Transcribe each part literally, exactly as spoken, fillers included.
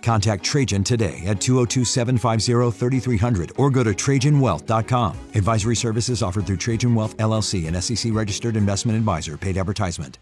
Contact Trajan today at two oh two, seven five zero, three three zero zero or go to Trajan Wealth dot com. Advisory services offered through Trajan Wealth, L L C, an S E C-registered investment advisor. Paid advertisement.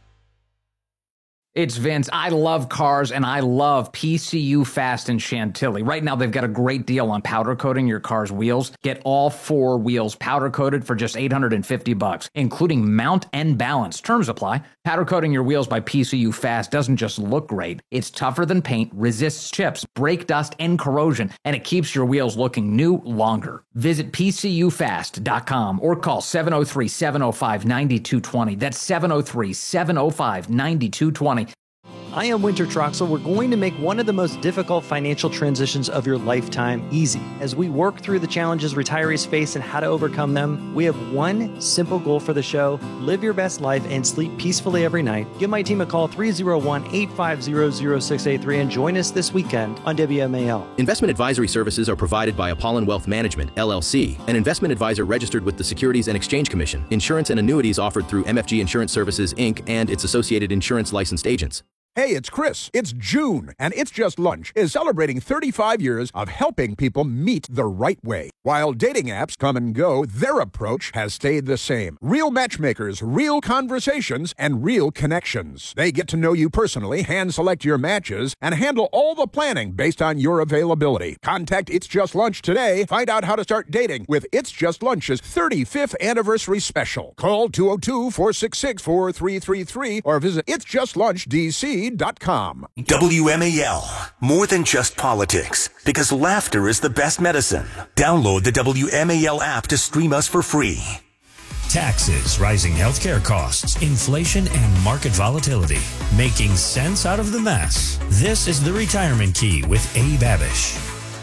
It's Vince. I love cars, and I love P C U Fast in Chantilly. Right now, they've got a great deal on powder coating your car's wheels. Get all four wheels powder coated for just eight hundred fifty bucks, including mount and balance. Terms apply. Powder coating your wheels by P C U Fast doesn't just look great. It's tougher than paint, resists chips, brake dust, and corrosion, and it keeps your wheels looking new longer. Visit P C U fast dot com or call seven oh three, seven oh five, nine two two oh. That's seven oh three, seven oh five, nine two two oh. I am Winter Troxel. We're going to make one of the most difficult financial transitions of your lifetime easy. As we work through the challenges retirees face and how to overcome them, we have one simple goal for the show: live your best life and sleep peacefully every night. Give my team a call, three oh one, eight five zero, zero six eight three, and join us this weekend on W M A L. Investment advisory services are provided by Apollon Wealth Management, L L C, an investment advisor registered with the Securities and Exchange Commission. Insurance and annuities offered through M F G Insurance Services, Incorporated, and its associated insurance licensed agents. Hey, it's Chris. It's June, and It's Just Lunch is celebrating thirty-five years of helping people meet the right way. While dating apps come and go, their approach has stayed the same. Real matchmakers, real conversations, and real connections. They get to know you personally, hand-select your matches, and handle all the planning based on your availability. Contact It's Just Lunch today. Find out how to start dating with It's Just Lunch's thirty-fifth anniversary special. Call two oh two, four six six, four three three three or visit its just lunch d c dot com. W M A L, more than just politics, because laughter is the best medicine. Download the W M A L app to stream us for free. Taxes, rising healthcare costs, inflation, and market volatility. Making sense out of the mess. This is The Retirement Key with Abe Abish.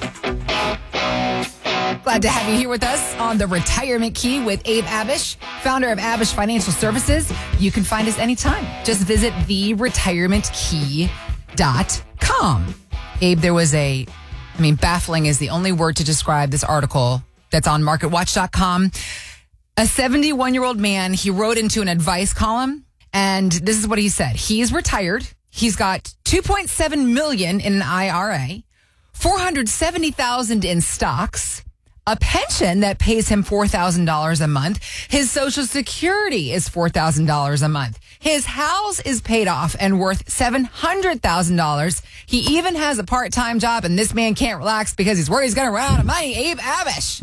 Glad to have you here with us on The Retirement Key with Abe Abish, founder of Abish Financial Services. You can find us anytime. Just visit the retirement key dot com. Abe, there was a, I mean, baffling is the only word to describe this article that's on market watch dot com. A seventy-one-year-old man, he wrote into an advice column, and this is what he said. He's retired. He's got two point seven million dollars in an I R A, four hundred seventy thousand dollars in stocks, a pension that pays him four thousand dollars a month. His Social Security is four thousand dollars a month. His house is paid off and worth seven hundred thousand dollars. He even has a part-time job, and this man can't relax because he's worried he's going to run out of money. Abe Abish.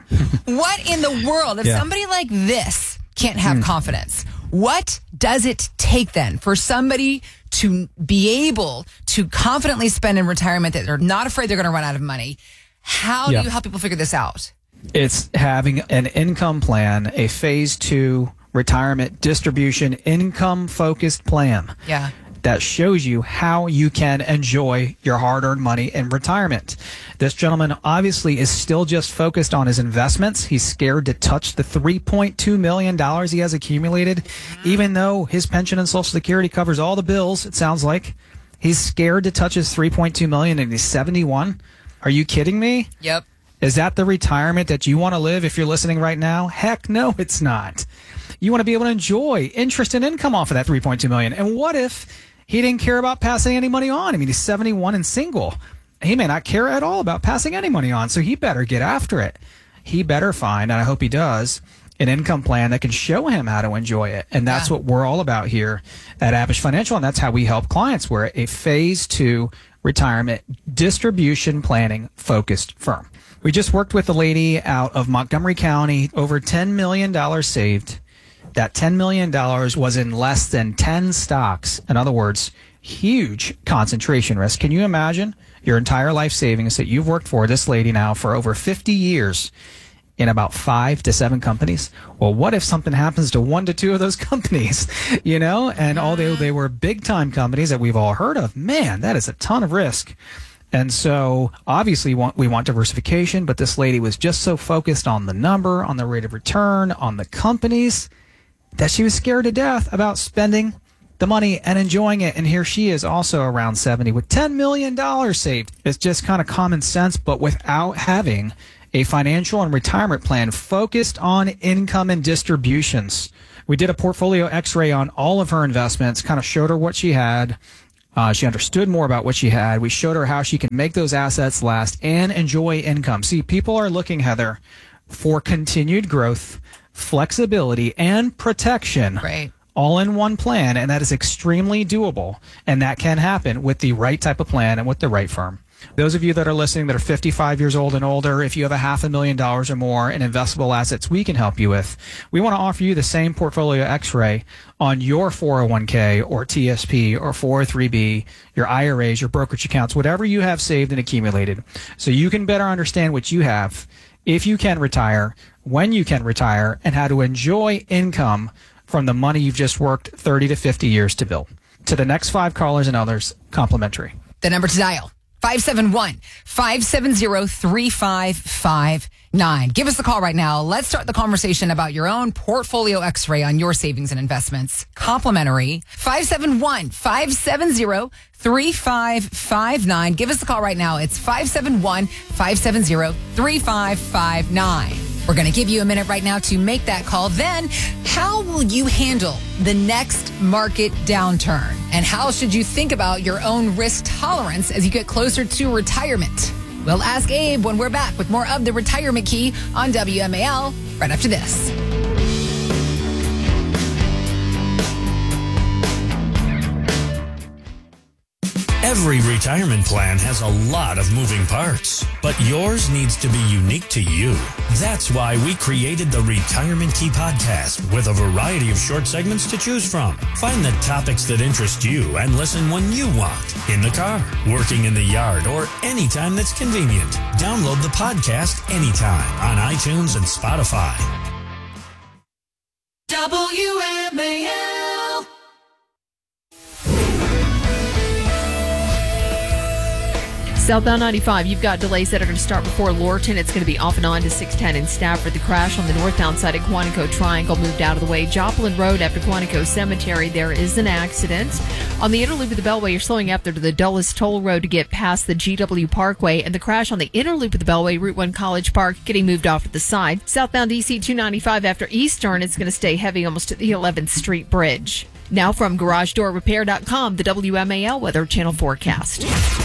What in the world? If yeah. somebody like this can't have mm. confidence, what does it take then for somebody to be able to confidently spend in retirement that they're not afraid they're going to run out of money? How yeah. do you help people figure this out? It's having an income plan, a phase two retirement distribution income focused plan. Yeah. That shows you how you can enjoy your hard-earned money in retirement. This gentleman obviously is still just focused on his investments. He's scared to touch the three point two million dollars he has accumulated, even though his pension and Social Security covers all the bills, it sounds like. He's scared to touch his three point two million dollars and he's seventy-one. Are you kidding me? Yep. Is that the retirement that you want to live if you're listening right now? Heck no, it's not. You want to be able to enjoy interest and income off of that three point two million dollars. And what if he didn't care about passing any money on? I mean, he's seventy-one and single. He may not care at all about passing any money on, so he better get after it. He better find, and I hope he does, an income plan that can show him how to enjoy it. And that's yeah. what we're all about here at Abish Financial, and that's how we help clients. We're a phase two retirement distribution planning focused firm. We just worked with a lady out of Montgomery County, over ten million dollars saved. That ten million dollars was in less than ten stocks. In other words, huge concentration risk. Can you imagine your entire life savings that you've worked for, this lady now for over fifty years, in about five to seven companies? Well, what if something happens to one to two of those companies, you know? And although they were big time companies that we've all heard of, man, that is a ton of risk. And so obviously we want diversification, but this lady was just so focused on the number, on the rate of return, on the companies, that she was scared to death about spending the money and enjoying it. And here she is, also around seventy, with ten million dollars saved. It's just kind of common sense, but without having a financial and retirement plan focused on income and distributions. We did a portfolio x-ray on all of her investments, kind of showed her what she had, Uh, she understood more about what she had. We showed her how she can make those assets last and enjoy income. See, people are looking, Heather, for continued growth, flexibility, and protection. Right. All in one plan, and that is extremely doable. And that can happen with the right type of plan and with the right firm. Those of you that are listening that are fifty-five years old and older, if you have a half a million dollars or more in investable assets we can help you with, we want to offer you the same portfolio x-ray on your four oh one k or T S P or four oh three b, your I R As, your brokerage accounts, whatever you have saved and accumulated, so you can better understand what you have, if you can retire, when you can retire, and how to enjoy income from the money you've just worked thirty to fifty years to build. To the next five callers and others, complimentary. The number to dial, five seven one, five seven zero, three five five nine. Give us a call right now. Let's start the conversation about your own portfolio x-ray on your savings and investments. Complimentary. five seven one, five seven zero, three five five nine. Give us a call right now. It's five seven one, five seven zero, three five five nine. We're going to give you a minute right now to make that call. Then, how will you handle the next market downturn? And how should you think about your own risk tolerance as you get closer to retirement? We'll ask Abe when we're back with more of the Retirement Key on W M A L right after this. Every retirement plan has a lot of moving parts, but yours needs to be unique to you. That's why we created the Retirement Key podcast with a variety of short segments to choose from. Find the topics that interest you and listen when you want, in the car, working in the yard, or anytime that's convenient. Download the podcast anytime on iTunes and Spotify. W M A L. Southbound ninety-five, you've got delays that are going to start before Lorton. It's going to be off and on to six ten in Stafford. The crash on the northbound side at Quantico Triangle moved out of the way. Joplin Road after Quantico Cemetery, there is an accident. On the inner loop of the Beltway, you're slowing up there to the Dulles Toll Road to get past the G W Parkway. And the crash on the inner loop of the Beltway, Route one College Park, getting moved off to the side. Southbound D C two ninety-five after Eastern, it's going to stay heavy almost to the eleventh Street Bridge. Now from Garage Door Repair dot com, the W M A L Weather Channel forecast.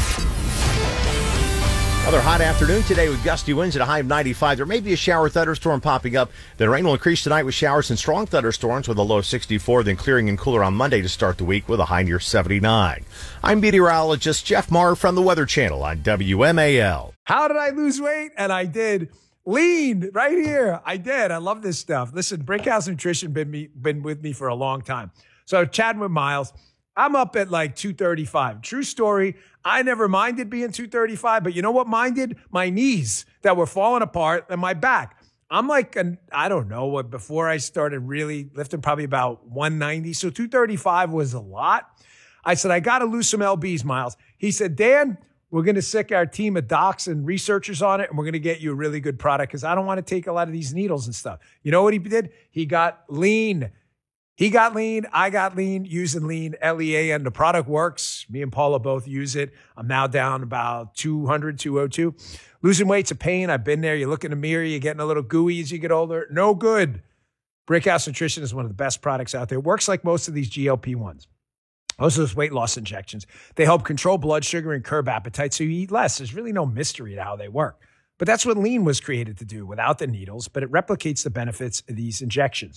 Another hot afternoon today with gusty winds at a high of ninety-five. There may be a shower thunderstorm popping up. The rain will increase tonight with showers and strong thunderstorms with a low of sixty-four, then clearing and cooler on Monday to start the week with a high near seventy-nine. I'm meteorologist Jeff Marr from the Weather Channel on W M A L. How did I lose weight? And I did. Lean right here. I did. I love this stuff. Listen, Brickhouse Nutrition been me, been with me for a long time. So chatting with Miles, I'm up at like two thirty-five. True story. I never minded being two thirty-five, but you know what minded? My knees that were falling apart and my back. I'm like, an, I don't know, what before I started really lifting, probably about one ninety. So two thirty-five was a lot. I said, I got to lose some L Bs, Miles. He said, Dan, we're going to sick our team of docs and researchers on it, and we're going to get you a really good product because I don't want to take a lot of these needles and stuff. You know what he did? He got lean. He got lean. I got lean using lean, L E A, and the product works. Me and Paula both use it. I'm now down about two hundred, two oh two. Losing weight's a pain. I've been there. You look in the mirror, you're getting a little gooey as you get older. No good. Brickhouse Nutrition is one of the best products out there. It works like most of these G L P ones. Most of those weight loss injections. They help control blood sugar and curb appetite so you eat less. There's really no mystery to how they work. But that's what lean was created to do without the needles, but it replicates the benefits of these injections.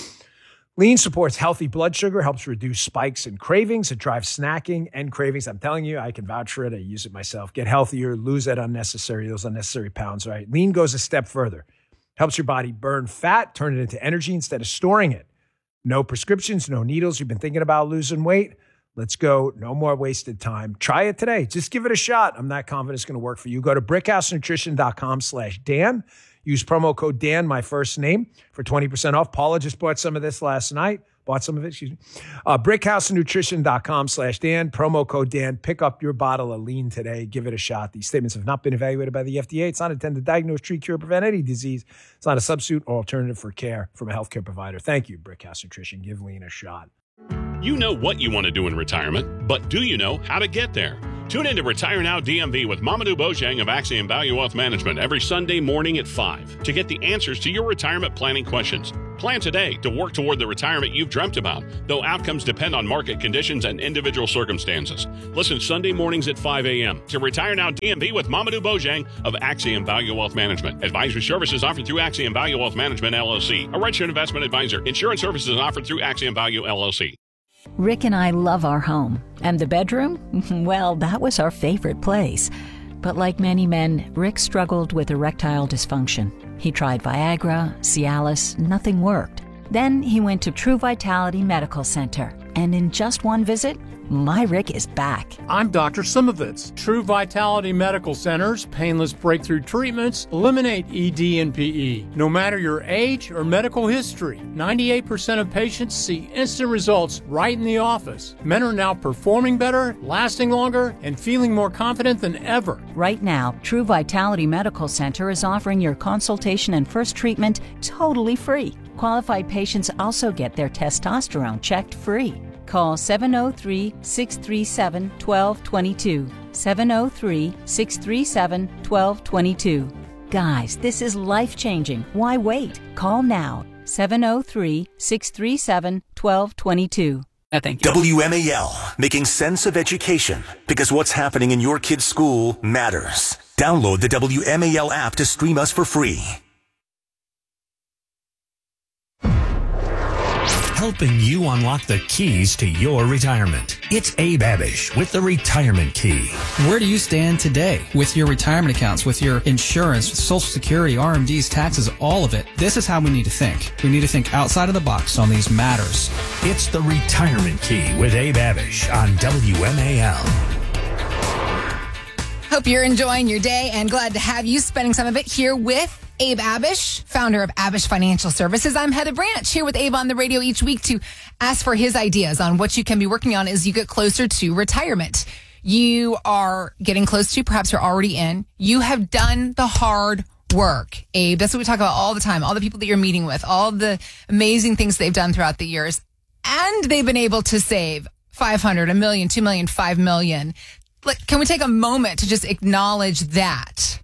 Lean supports healthy blood sugar, helps reduce spikes and cravings. It drives snacking and cravings. I'm telling you, I can vouch for it. I use it myself. Get healthier, lose that unnecessary, those unnecessary pounds, right? Lean goes a step further. Helps your body burn fat, turn it into energy instead of storing it. No prescriptions, no needles. You've been thinking about losing weight? Let's go. No more wasted time. Try it today. Just give it a shot. I'm not confident it's going to work for you. Go to brickhousenutrition.com slash Dan. Use promo code Dan, my first name, for twenty percent off. Paula just bought some of this last night. Bought some of it, excuse me. Uh, brickhousenutrition.com slash Dan. Promo code Dan. Pick up your bottle of lean today. Give it a shot. These statements have not been evaluated by the F D A. It's not intended to diagnose, treat, cure, prevent any disease. It's not a substitute or alternative for care from a healthcare provider. Thank you, Brickhouse Nutrition. Give lean a shot. You know what you want to do in retirement, but do you know how to get there? Tune in to Retire Now D M V with Mamadou Bojang of Axiom Value Wealth Management every Sunday morning at five to get the answers to your retirement planning questions. Plan today to work toward the retirement you've dreamt about, though outcomes depend on market conditions and individual circumstances. Listen Sunday mornings at five a.m. to Retire Now D M V with Mamadou Bojang of Axiom Value Wealth Management. Advisory services offered through Axiom Value Wealth Management, L L C, a registered investment advisor. Insurance services offered through Axiom Value, L L C. Rick and I love our home. And the bedroom? Well, that was our favorite place. But like many men, Rick struggled with erectile dysfunction. He tried Viagra, Cialis, nothing worked. Then he went to True Vitality Medical Center. And in just one visit, my Rick is back. I'm Doctor Simovitz. True Vitality Medical Center's painless breakthrough treatments eliminate E D and P E. No matter your age or medical history, ninety-eight percent of patients see instant results right in the office. Men are now performing better, lasting longer, and feeling more confident than ever. Right now, True Vitality Medical Center is offering your consultation and first treatment totally free. Qualified patients also get their testosterone checked free. Call seven oh three, six three seven, one two two two. seven oh three, six three seven, one two two two. Guys, this is life-changing. Why wait? Call now. seven oh three, six three seven, one two two two. Thank you. W M A L, making sense of education, because what's happening in your kid's school matters. Download the W M A L app to stream us for free. Helping you unlock the keys to your retirement. It's Abe Abish with the Retirement Key. Where do you stand today with your retirement accounts, with your insurance, with Social Security, R M Ds, taxes, all of it? This is how we need to think. We need to think outside of the box on these matters. It's the Retirement Key with Abe Abish on W M A L. Hope you're enjoying your day and glad to have you spending some of it here with Abe Abish, founder of Abish Financial Services. I'm Heather Branch, here with Abe on the radio each week to ask for his ideas on what you can be working on as you get closer to retirement. You are getting close to, perhaps you're already in. You have done the hard work, Abe. That's what we talk about all the time. All the people that you're meeting with, all the amazing things they've done throughout the years. And they've been able to save five hundred, a million, two million, five million. Like, can we take a moment to just acknowledge that?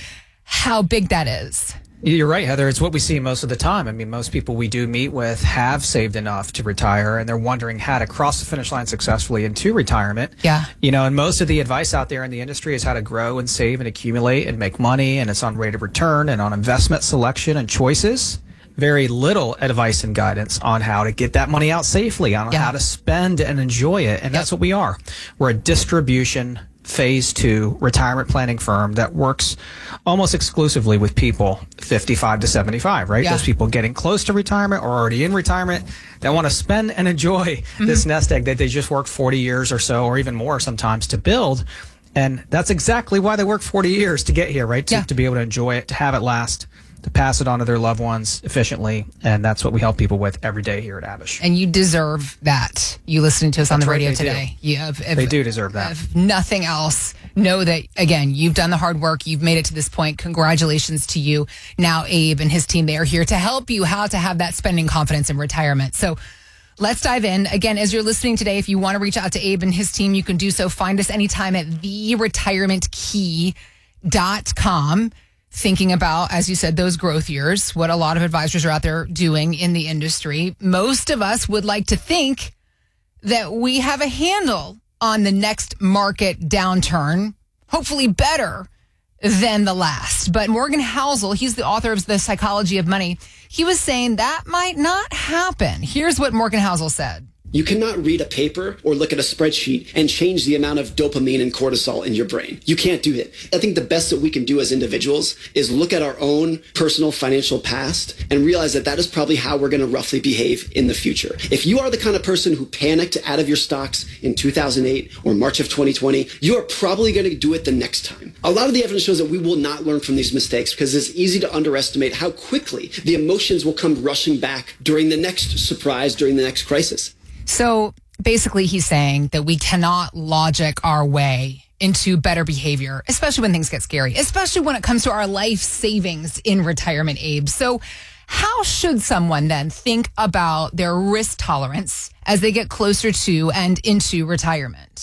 How big that is. You're right, Heather. It's what we see most of the time. I mean, most people we do meet with have saved enough to retire, and they're wondering how to cross the finish line successfully into retirement. Yeah. You know, and most of the advice out there in the industry is how to grow and save and accumulate and make money, and it's on rate of return and on investment selection and choices. Very little advice and guidance on how to get that money out safely, on yeah. how to spend and enjoy it. And yep. that's what we are. We're a distribution phase two retirement planning firm that works almost exclusively with people fifty-five to seventy-five, right? Yeah. Those people getting close to retirement or already in retirement that want to spend and enjoy mm-hmm. this nest egg that they just worked forty years or so, or even more sometimes, to build. And that's exactly why they work forty years to get here, right? To, yeah. to be able to enjoy it, to have it last, to pass it on to their loved ones efficiently. And that's what we help people with every day here at Abish. And you deserve that. You listening to us on That's the right, radio they today. Do. You have, if, they do deserve that. If nothing else, know that, again, you've done the hard work. You've made it to this point. Congratulations to you. Now, Abe and his team, they are here to help you how to have that spending confidence in retirement. So let's dive in. Again, as you're listening today, if you want to reach out to Abe and his team, you can do so. Find us anytime at the retirement key dot com. Thinking about, as you said, those growth years, what a lot of advisors are out there doing in the industry. Most of us would like to think that we have a handle on the next market downturn, hopefully better than the last. But Morgan Housel, he's the author of The Psychology of Money. He was saying that might not happen. Here's what Morgan Housel said. You cannot read a paper or look at a spreadsheet and change the amount of dopamine and cortisol in your brain. You can't do it. I think the best that we can do as individuals is look at our own personal financial past and realize that that is probably how we're going to roughly behave in the future. If you are the kind of person who panicked out of your stocks in two thousand eight or March of twenty twenty, you are probably going to do it the next time. A lot of the evidence shows that we will not learn from these mistakes because it's easy to underestimate how quickly the emotions will come rushing back during the next surprise, during the next crisis. So basically he's saying that we cannot logic our way into better behavior, especially when things get scary, especially when it comes to our life savings in retirement, Abe. So how should someone then think about their risk tolerance as they get closer to and into retirement?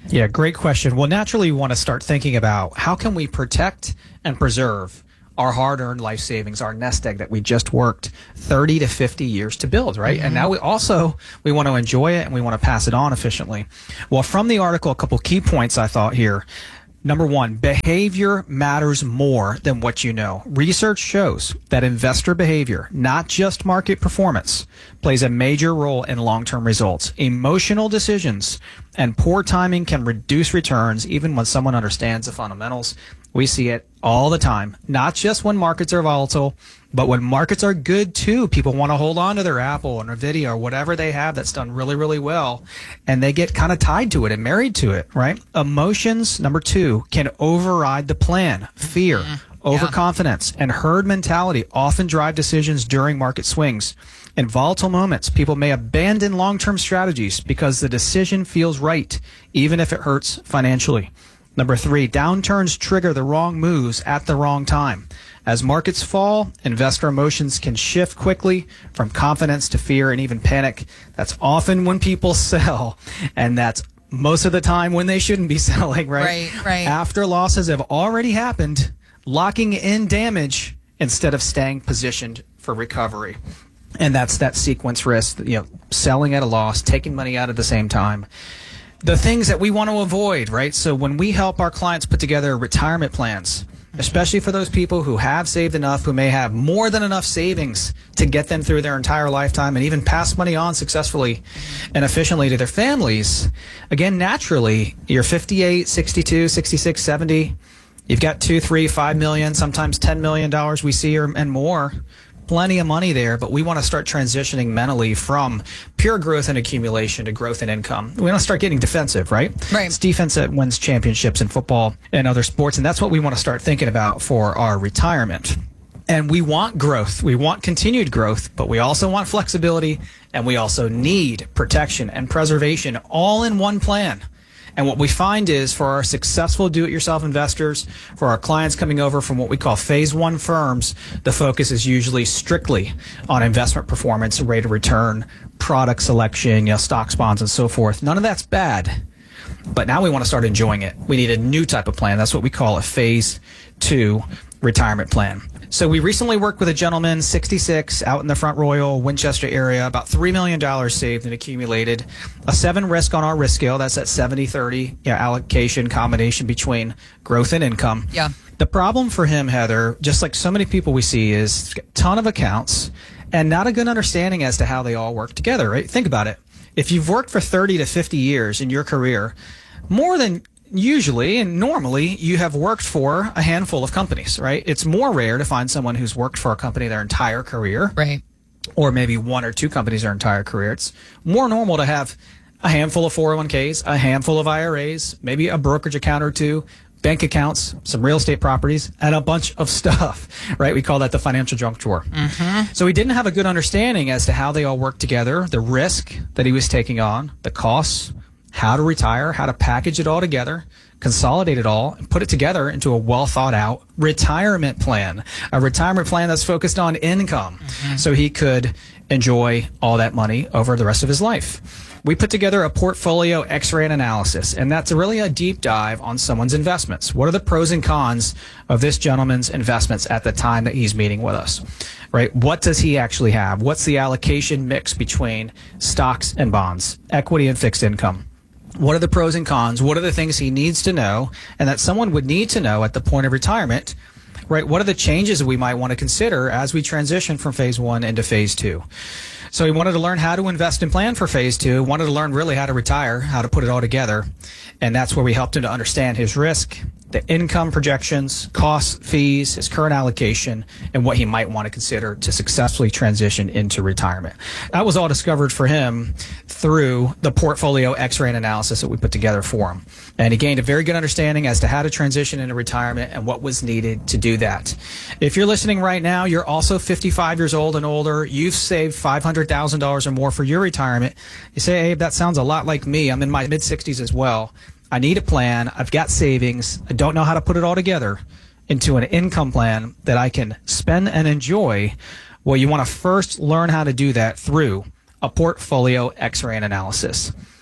Yeah, great question. Well, naturally, you want to start thinking about how can we protect and preserve our hard-earned life savings, our nest egg that we just worked thirty to fifty years to build, right? Mm-hmm. And now we also, we want to enjoy it and we want to pass it on efficiently. Well, from the article, a couple key points I thought here. Number one, behavior matters more than what you know. Research shows that investor behavior, not just market performance, plays a major role in long-term results. Emotional decisions and poor timing can reduce returns even when someone understands the fundamentals. We see it all the time, not just when markets are volatile, but when markets are good too. People want to hold on to their Apple or Nvidia or whatever they have that's done really, really well, and they get kind of tied to it and married to it, right? Emotions, number two, can override the plan. Fear, mm-hmm. overconfidence, yeah. and herd mentality often drive decisions during market swings. In volatile moments, people may abandon long-term strategies because the decision feels right, even if it hurts financially. Number three, downturns trigger the wrong moves at the wrong time. As markets fall, investor emotions can shift quickly from confidence to fear and even panic. That's often when people sell, and that's most of the time when they shouldn't be selling, right? Right, right. After losses have already happened, locking in damage instead of staying positioned for recovery. And that's that sequence risk, you know, selling at a loss, taking money out at the same time. The things that we want to avoid, right? So when we help our clients put together retirement plans, especially for those people who have saved enough, who may have more than enough savings to get them through their entire lifetime and even pass money on successfully and efficiently to their families, again, naturally, you're fifty-eight, sixty-two, sixty-six, seventy, you've got two, three, five million, sometimes ten million dollars we see or, and more. Plenty of money there, but we want to start transitioning mentally from pure growth and accumulation to growth and income. We want to start getting defensive, right? Right. It's defense that wins championships in football and other sports, and that's what we want to start thinking about for our retirement. And we want growth. We want continued growth, but we also want flexibility, and we also need protection and preservation all in one plan. And what we find is for our successful do-it-yourself investors, for our clients coming over from what we call phase one firms, the focus is usually strictly on investment performance, rate of return, product selection, you know, stocks, bonds, and so forth. None of that's bad. But now we want to start enjoying it. We need a new type of plan. That's what we call a phase two retirement plan. So we recently worked with a gentleman, sixty-six, out in the Front Royal, Winchester area, about three million dollars saved and accumulated. A seven risk on our risk scale. That's that seventy thirty you know, allocation combination between growth and income. Yeah. The problem for him, Heather, just like so many people we see, is a ton of accounts and not a good understanding as to how they all work together, right? Think about it. If you've worked for thirty to fifty years in your career, more than usually and normally you have worked for a handful of companies, right? It's more rare to find someone who's worked for a company their entire career. Right. Or maybe one or two companies their entire career. It's more normal to have a handful of four oh one k's, a handful of I R As, maybe a brokerage account or two, bank accounts, some real estate properties, and a bunch of stuff, right? We call that the financial junk drawer. Mm-hmm. So he didn't have a good understanding as to how they all work together, the risk that he was taking on, the costs, how to retire, how to package it all together, consolidate it all, and put it together into a well thought out retirement plan, a retirement plan that's focused on income, mm-hmm. so he could enjoy all that money over the rest of his life. We put together a portfolio X-ray analysis, and that's really a deep dive on someone's investments. What are the pros and cons of this gentleman's investments at the time that he's meeting with us, right? What does he actually have? What's the allocation mix between stocks and bonds, equity and fixed income? What are the pros and cons? What are the things he needs to know and that someone would need to know at the point of retirement, right? What are the changes we might want to consider as we transition from phase one into phase two? So he wanted to learn how to invest and plan for phase two, wanted to learn really how to retire, how to put it all together. And that's where we helped him to understand his risk, the income projections, costs, fees, his current allocation, and what he might want to consider to successfully transition into retirement. That was all discovered for him through the portfolio X-ray analysis that we put together for him. And he gained a very good understanding as to how to transition into retirement and what was needed to do that. If you're listening right now, you're also fifty-five years old and older, you've saved five hundred thousand dollars or more for your retirement. You say, Abe, that sounds a lot like me. I'm in my mid-sixties as well. I need a plan. I've got savings. I don't know how to put it all together into an income plan that I can spend and enjoy. Well, you want to first learn how to do that through a portfolio X-ray analysis.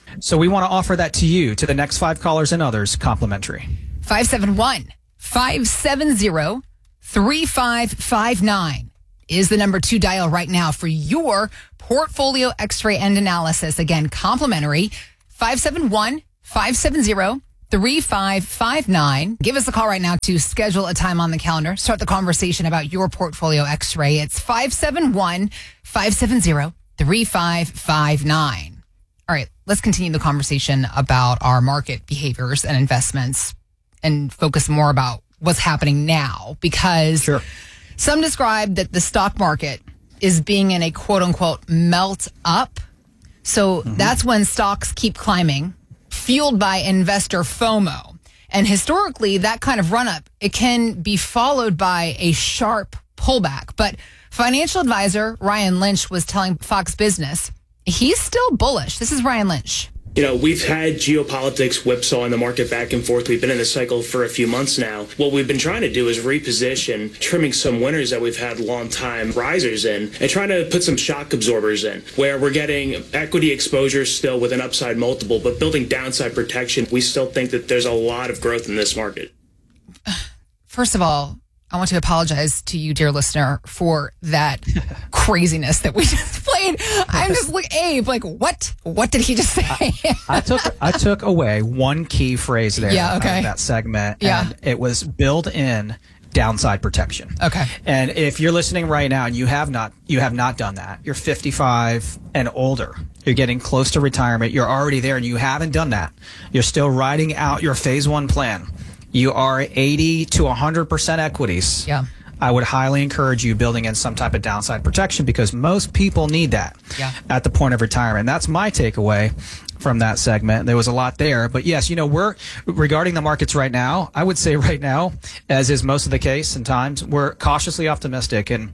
So we want to offer that to you, to the next five callers and others, complimentary. five seven one, five seven zero, three five five nine is the number to dial right now for your portfolio x-ray and analysis. Again, complimentary, five seven one, five seven zero, three five five nine. Give us a call right now to schedule a time on the calendar. Start the conversation about your portfolio x-ray. It's five seven one, five seven zero, three five five nine. All right, let's continue the conversation about our market behaviors and investments and focus more about what's happening now, because sure. Some describe that the stock market is being in a quote unquote melt up. So mm-hmm. that's when stocks keep climbing, fueled by investor FOMO. And historically, that kind of run up, it can be followed by a sharp pullback. But financial advisor Ryan Lynch was telling Fox Business he's still bullish. This is Ryan Lynch. You know, we've had geopolitics whipsawing the market back and forth. We've been in this cycle for a few months now. What we've been trying to do is reposition, trimming some winners that we've had long-time risers in, and trying to put some shock absorbers in, where we're getting equity exposure still with an upside multiple, but building downside protection. We still think that there's a lot of growth in this market. First of all, I want to apologize to you, dear listener, for that craziness that we just played. I'm just like, Abe, like, what? What did he just say? I, I took I took away one key phrase there yeah, okay. out of that segment, yeah. and it was build in downside protection. Okay. And if you're listening right now and you have not you have not done that, you're fifty-five and older, you're getting close to retirement, you're already there and you haven't done that, you're still riding out your phase one plan. You are eighty to one hundred percent equities. Yeah. I would highly encourage you building in some type of downside protection because most people need that yeah. at the point of retirement. That's my takeaway from that segment. There was a lot there. But yes, you know, we're regarding the markets right now, I would say right now, as is most of the case in times, we're cautiously optimistic. And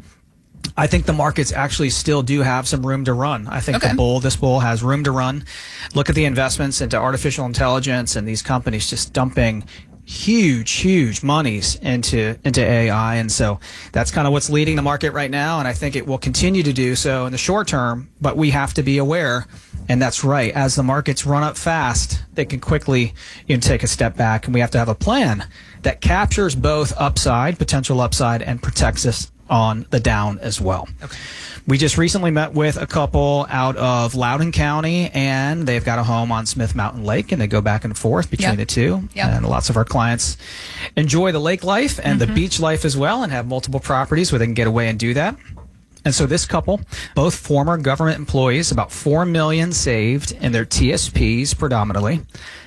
I think the markets actually still do have some room to run. I think okay. the bull, this bull has room to run. Look at the investments into artificial intelligence and these companies just dumping huge, huge monies into into A I. And so that's kind of what's leading the market right now. And I think it will continue to do so in the short term, but we have to be aware. And that's right. As the markets run up fast, they can quickly you know, take a step back. And we have to have a plan that captures both upside, potential upside, and protects us on the down as well. Okay. We just recently met with a couple out of Loudoun County, and they've got a home on Smith Mountain Lake, and they go back and forth between yep. the two. Yep. And lots of our clients enjoy the lake life and mm-hmm. the beach life as well and have multiple properties where they can get away and do that. And so this couple, both former government employees, about four million dollars saved in their T S Ps predominantly,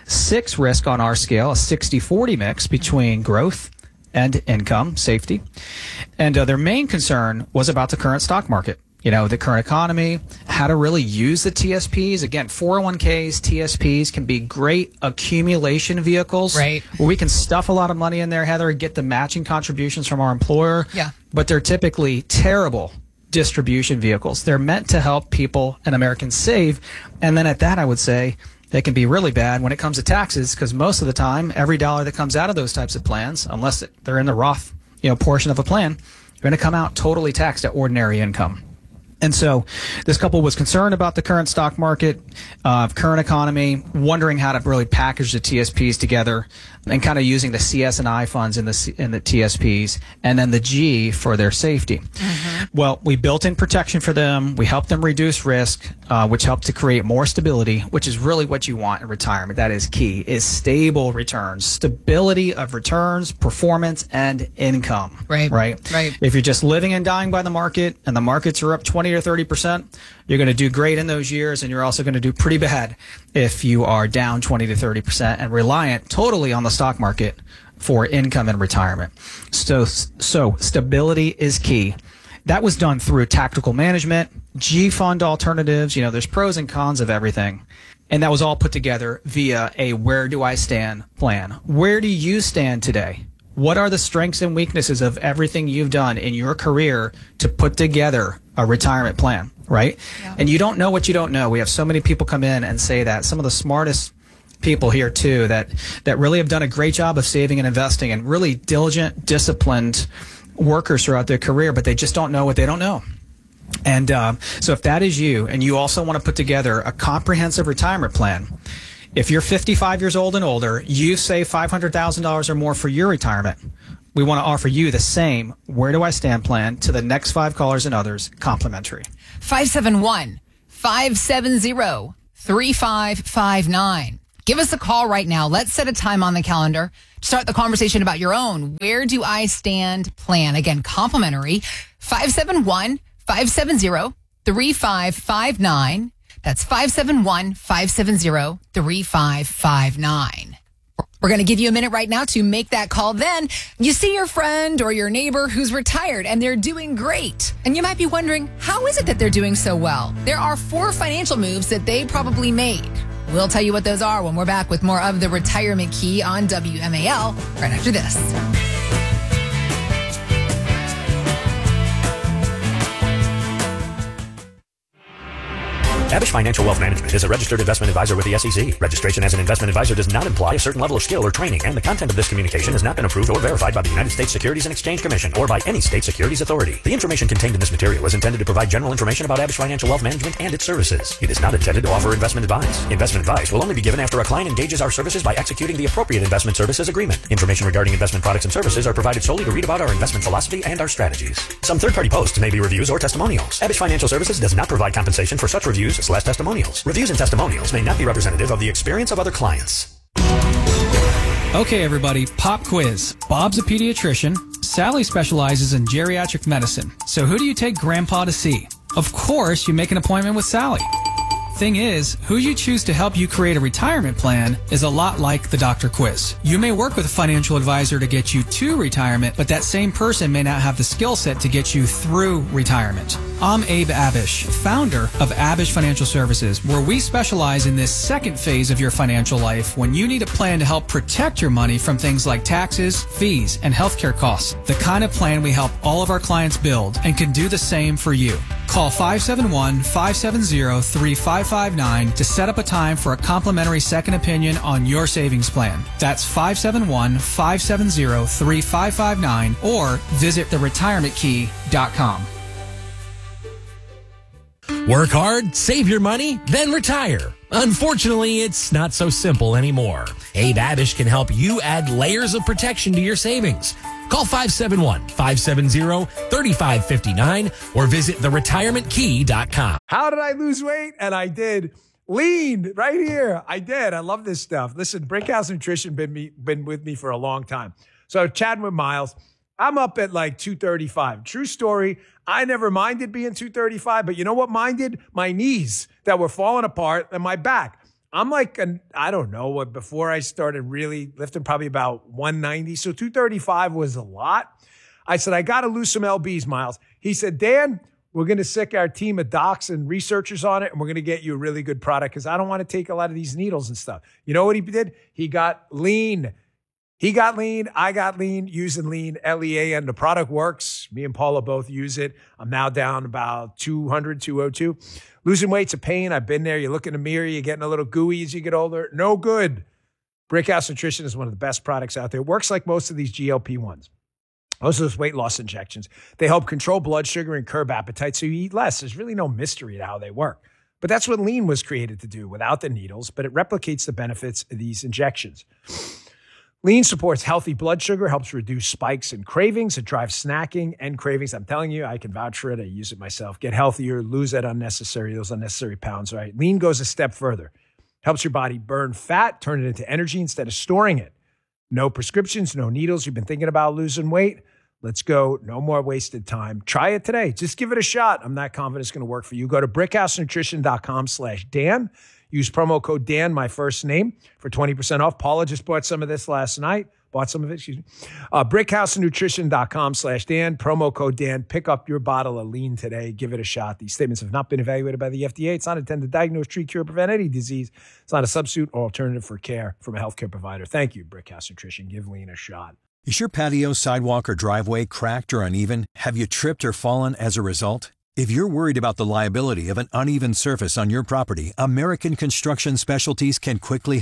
six risk on our scale, a sixty forty mix between growth and income, safety. And uh, their main concern was about the current stock market. You know, the current economy, how to really use the T S Ps. Again, four oh one k's, T S Ps can be great accumulation vehicles. Right. Where we can stuff a lot of money in there, Heather, get the matching contributions from our employer. Yeah. But they're typically terrible distribution vehicles. They're meant to help people and Americans save. And then at that, I would say, they can be really bad when it comes to taxes because most of the time, every dollar that comes out of those types of plans, unless they're in the Roth you know, portion of a plan, are going to come out totally taxed at ordinary income. And so this couple was concerned about the current stock market, uh, current economy, wondering how to really package the T S Ps together and kind of using the C S and I funds in the C- in the T S Ps and then the G for their safety. Mm-hmm. Well, we built in protection for them. We helped them reduce risk, uh, which helped to create more stability, which is really what you want in retirement. That is key, is stable returns, stability of returns, performance, and income. Right. Right. Right. If you're just living and dying by the market and the markets are up twenty or thirty percent, you're going to do great in those years, and you're also going to do pretty bad if you are down twenty to thirty percent and reliant totally on the stock market for income and retirement. So, so stability is key. That was done through tactical management, G fund alternatives. You know, there's pros and cons of everything. And that was all put together via a where do I stand plan. Where do you stand today? What are the strengths and weaknesses of everything you've done in your career to put together a retirement plan, right? Yeah. And you don't know what you don't know. We have so many people come in and say that. Some of the smartest people here, too, that, that really have done a great job of saving and investing and really diligent, disciplined workers throughout their career, but they just don't know what they don't know. And um, so if that is you, and you also want to put together a comprehensive retirement plan, if you're fifty-five years old and older, you save five hundred thousand dollars or more for your retirement, we want to offer you the same Where Do I Stand plan to the next five callers and others, complimentary. five seven one, five seven zero, three five five nine. Give us a call right now. Let's set a time on the calendar to start the conversation about your own Where Do I Stand plan. Again, complimentary. five seven one, five seven zero, three five five nine. That's five seven one, five seven zero, three five five nine. We're going to give you a minute right now to make that call. Then you see your friend or your neighbor who's retired and they're doing great. And you might be wondering, how is it that they're doing so well? There are four financial moves that they probably made. We'll tell you what those are when we're back with more of the Retirement Key on W M A L right after this. Abish Financial Wealth Management is a registered investment advisor with the S E C. Registration as an investment advisor does not imply a certain level of skill or training, and the content of this communication has not been approved or verified by the United States Securities and Exchange Commission or by any state securities authority. The information contained in this material is intended to provide general information about Abish Financial Wealth Management and its services. It is not intended to offer investment advice. Investment advice will only be given after a client engages our services by executing the appropriate investment services agreement. Information regarding investment products and services are provided solely to read about our investment philosophy and our strategies. Some third-party posts may be reviews or testimonials. Abish Financial Services does not provide compensation for such reviews slash testimonials. Reviews and testimonials may not be representative of the experience of other clients. Okay, everybody, pop quiz. Bob's a pediatrician. Sally specializes in geriatric medicine. So who do you take Grandpa to see? Of course, you make an appointment with Sally. Thing is, who you choose to help you create a retirement plan is a lot like the doctor quiz. You may work with a financial advisor to get you to retirement, but that same person may not have the skill set to get you through retirement. I'm Abe Abish, founder of Abish Financial Services, where we specialize in this second phase of your financial life when you need a plan to help protect your money from things like taxes, fees, and healthcare costs. The kind of plan we help all of our clients build and can do the same for you. Call five seven one, five seven zero, three five five nine to set up a time for a complimentary second opinion on your savings plan. That's five seven one, five seven zero, three five five nine or visit the retirement key dot com. Work hard, save your money, then retire. Unfortunately, it's not so simple anymore. Abe Abish can help you add layers of protection to your savings. Call five seven one, five seven zero, three five five nine or visit the retirement key dot com. How did I lose weight? And I did. Lean right here. I did. I love this stuff. Listen, Brickhouse Nutrition been me been with me for a long time. So chatting with Miles, I'm up at like two thirty-five. True story. I never minded being two thirty-five, but you know what minded? My knees that were falling apart and my back. I'm like, an, I don't know what, before I started really lifting, probably about one ninety. So two thirty-five was a lot. I said, I got to lose some L Bs, Miles. He said, Dan, we're going to sick our team of docs and researchers on it, and we're going to get you a really good product because I don't want to take a lot of these needles and stuff. You know what he did? He got lean. He got lean. I got lean using lean, L E A N. The product works. Me and Paula both use it. I'm now down about two hundred, two oh two. Losing weight's a pain. I've been there. You look in the mirror, you're getting a little gooey as you get older. No good. Brickhouse Nutrition is one of the best products out there. It works like most of these G L P ones. Most of those weight loss injections. They help control blood sugar and curb appetite so you eat less. There's really no mystery to how they work. But that's what lean was created to do without the needles, but it replicates the benefits of these injections. Lean supports healthy blood sugar, helps reduce spikes and cravings. It drives snacking and cravings. I'm telling you, I can vouch for it. I use it myself. Get healthier, lose that unnecessary, those unnecessary pounds, right? Lean goes a step further. Helps your body burn fat, turn it into energy instead of storing it. No prescriptions, no needles. You've been thinking about losing weight? Let's go. No more wasted time. Try it today. Just give it a shot. I'm not confident it's going to work for you. Go to brickhousenutrition.com slash Dan. Use promo code Dan, my first name, for twenty percent off. Paula just bought some of this last night. Bought some of it, excuse me. Uh, brickhousenutrition.com slash Dan. Promo code Dan. Pick up your bottle of lean today. Give it a shot. These statements have not been evaluated by the F D A. It's not intended to diagnose, treat, cure, prevent any disease. It's not a substitute or alternative for care from a healthcare provider. Thank you, Brickhouse Nutrition. Give lean a shot. Is your patio, sidewalk, or driveway cracked or uneven? Have you tripped or fallen as a result? If you're worried about the liability of an uneven surface on your property, American Construction Specialties can quickly help.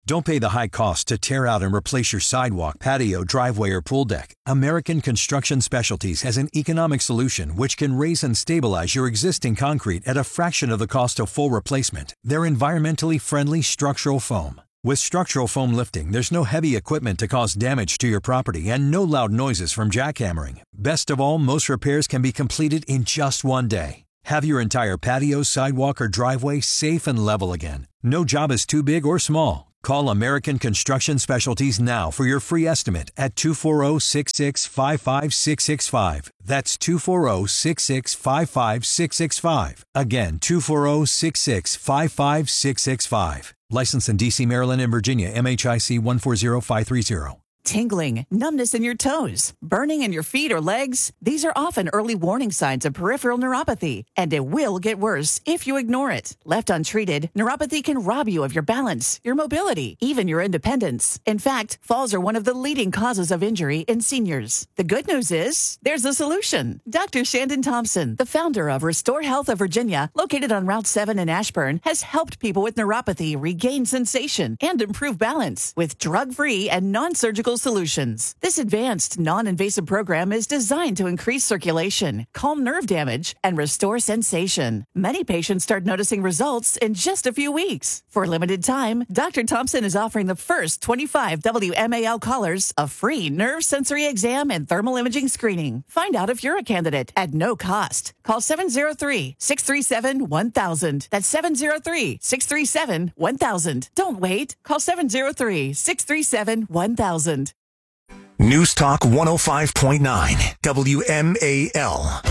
Don't pay the high cost to tear out and replace your sidewalk, patio, driveway, or pool deck. American Construction Specialties has an economic solution which can raise and stabilize your existing concrete at a fraction of the cost of full replacement. They're environmentally friendly structural foam. With structural foam lifting, there's no heavy equipment to cause damage to your property and no loud noises from jackhammering. Best of all, most repairs can be completed in just one day. Have your entire patio, sidewalk, or driveway safe and level again. No job is too big or small. Call American Construction Specialties now for your free estimate at two four zero, six six five five, six six five. That's two four zero, six six five five, six six five. Again, two four zero, six six five five, six six five. Licensed in D C, Maryland, and Virginia. M H I C one four zero five three zero. Tingling, numbness in your toes, burning in your feet or legs. These are often early warning signs of peripheral neuropathy, and it will get worse if you ignore it. Left untreated, neuropathy can rob you of your balance, your mobility, even your independence. In fact, falls are one of the leading causes of injury in seniors. The good news is, there's a solution. Doctor Shandon Thompson, the founder of Restore Health of Virginia, located on Route seven in Ashburn, has helped people with neuropathy regain sensation and improve balance with drug-free and non-surgical solutions. This advanced, non-invasive program is designed to increase circulation, calm nerve damage, and restore sensation. Many patients start noticing results in just a few weeks. For a limited time, Doctor Thompson is offering the first twenty-five W M A L callers a free nerve sensory exam and thermal imaging screening. Find out if you're a candidate at no cost. Call seven zero three, six three seven, one thousand. That's seven zero three, six three seven, one thousand. Don't wait. Call seven zero three, six three seven, one thousand. News Talk one oh five point nine W M A L.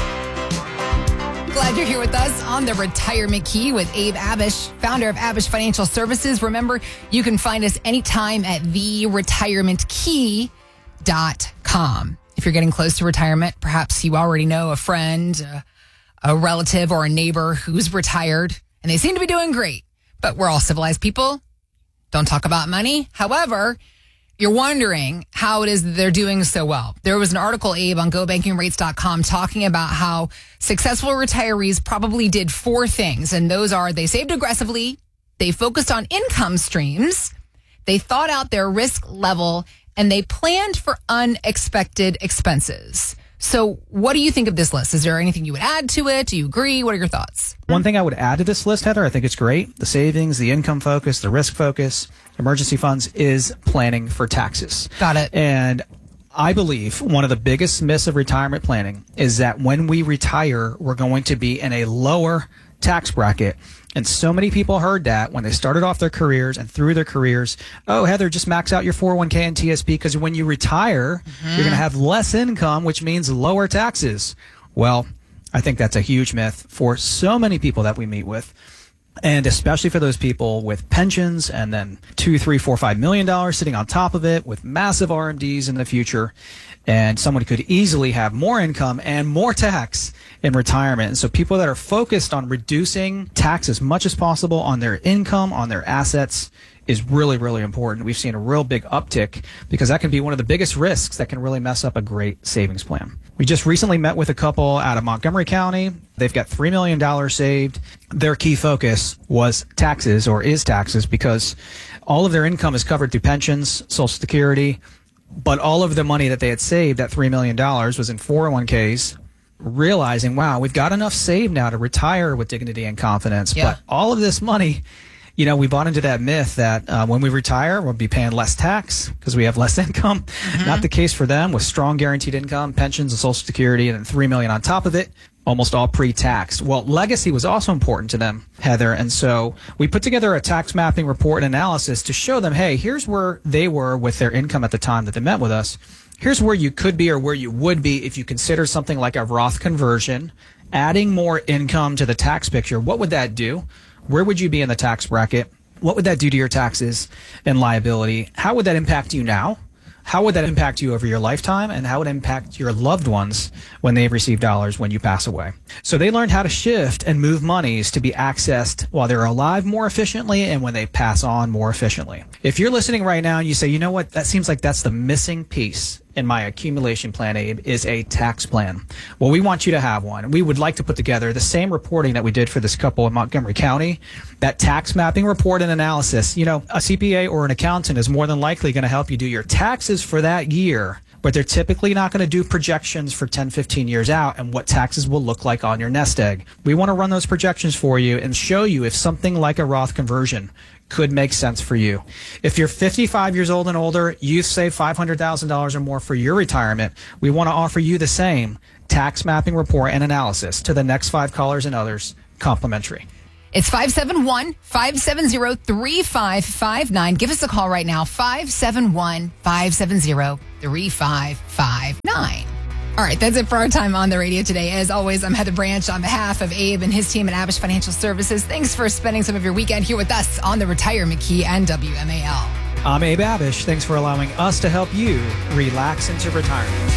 Glad you're here with us on the Retirement Key with Abe Abish, founder of Abish Financial Services. Remember, you can find us anytime at the retirement key dot com. If you're getting close to retirement, perhaps you already know a friend, a, a relative, or a neighbor who's retired, and they seem to be doing great. But we're all civilized people. Don't talk about money. However, you're wondering how it is that they're doing so well. There was an article, Abe, on go banking rates dot com talking about how successful retirees probably did four things. And those are they saved aggressively, they focused on income streams, they thought out their risk level, and they planned for unexpected expenses. So what do you think of this list? Is there anything you would add to it? Do you agree? What are your thoughts? One thing I would add to this list, Heather, I think it's great. The savings, the income focus, the risk focus, emergency funds is planning for taxes. Got it. And I believe one of the biggest myths of retirement planning is that when we retire, we're going to be in a lower tax bracket. And so many people heard that when they started off their careers and through their careers. Oh, Heather, just max out your four oh one k and T S P because when you retire, mm-hmm. you're going to have less income, which means lower taxes. Well, I think that's a huge myth for so many people that we meet with. And especially for those people with pensions and then two, three, four, five million dollars sitting on top of it with massive R M Ds in the future. And someone could easily have more income and more tax in retirement. And so people that are focused on reducing tax as much as possible on their income, on their assets, is really, really important. We've seen a real big uptick because that can be one of the biggest risks that can really mess up a great savings plan. We just recently met with a couple out of Montgomery County. They've got three million dollars saved. Their key focus was taxes or is taxes because all of their income is covered through pensions, Social Security, but all of the money that they had saved, that three million dollars, was in four oh one k's, realizing, wow, we've got enough saved now to retire with dignity and confidence. Yeah. But all of this money, you know, we bought into that myth that uh, when we retire, we'll be paying less tax because we have less income. Mm-hmm. Not the case for them with strong guaranteed income, pensions, and Social Security, and then three million dollars on top of it, almost all pre-taxed. Well, legacy was also important to them, Heather, and so we put together a tax mapping report and analysis to show them, hey, here's where they were with their income at the time that they met with us. Here's where you could be or where you would be if you consider something like a Roth conversion, adding more income to the tax picture. What would that do? Where would you be in the tax bracket? What would that do to your taxes and liability? How would that impact you now? How would that impact you over your lifetime? And how would it impact your loved ones when they receive dollars when you pass away? So they learned how to shift and move monies to be accessed while they're alive more efficiently and when they pass on more efficiently. If you're listening right now and you say, you know what, that seems like that's the missing piece in my accumulation plan, Abe, is a tax plan. Well, we want you to have one. We would like to put together the same reporting that we did for this couple in Montgomery County, that tax mapping report and analysis. You know, a C P A or an accountant is more than likely going to help you do your taxes for that year, but they're typically not going to do projections for ten, fifteen years out and what taxes will look like on your nest egg. We want to run those projections for you and show you if something like a Roth conversion could make sense for you. If you're fifty-five years old and older, you've saved five hundred thousand dollars or more for your retirement, we want to offer you the same tax mapping report and analysis to the next five callers and others, complimentary. It's five seven one, five seven zero, three five five nine. Give us a call right now, five seven one, five seven zero, three five five nine. All right, that's it for our time on the radio today. As always, I'm Heather Branch on behalf of Abe and his team at Abish Financial Services. Thanks for spending some of your weekend here with us on the Retirement Key and W M A L. I'm Abe Abish. Thanks for allowing us to help you relax into retirement.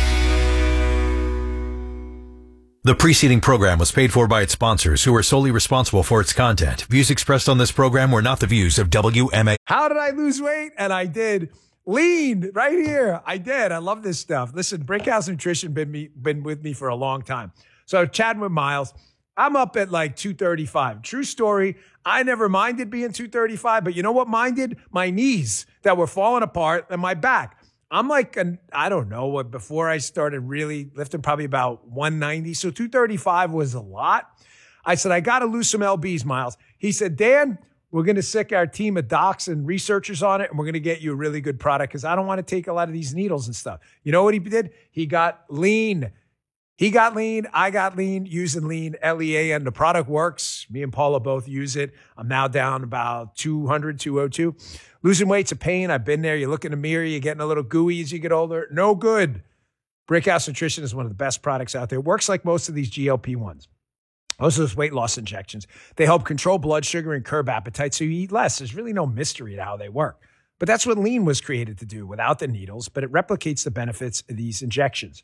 The preceding program was paid for by its sponsors, who are solely responsible for its content. Views expressed on this program were not the views of W M A. How did I lose weight? And I did. Lean right here. I did. I love this stuff. Listen, Brickhouse Nutrition been me, been with me for a long time. So chatting with Miles, I'm up at like two thirty-five. True story. I never minded being two thirty-five, but you know what minded? My knees that were falling apart and my back. I'm like, an, I don't know, what before I started really lifting, probably about one ninety. So two thirty-five was a lot. I said, I got to lose some L Bs, Miles. He said, Dan, we're going to sick our team of docs and researchers on it, and we're going to get you a really good product because I don't want to take a lot of these needles and stuff. You know what he did? He got lean. He got lean. I got lean using lean, L E A, and the product works. Me and Paula both use it. I'm now down about two hundred, two oh two. Losing weight's a pain. I've been there. You look in the mirror, you're getting a little gooey as you get older. No good. Brickhouse Nutrition is one of the best products out there. It works like most of these G L P ones. Most of those weight loss injections, they help control blood sugar and curb appetite so you eat less. There's really no mystery to how they work. But that's what lean was created to do without the needles, but it replicates the benefits of these injections.